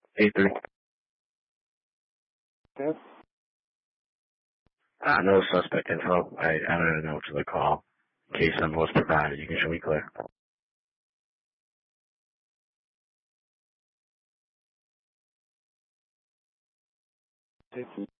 A3. Yes. No suspect info. I don't even know what to call. Case number was provided. You can show me clear. Safety.